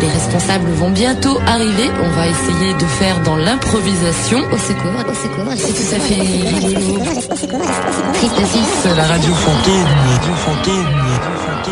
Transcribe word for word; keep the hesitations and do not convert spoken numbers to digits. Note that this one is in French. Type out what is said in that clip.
les responsables vont bientôt arriver. On va essayer de faire dans l'improvisation. Au secours, au secours, c'est tout à fait rigolo. Triste aussi. C'est la radio fantôme, radio fantôme.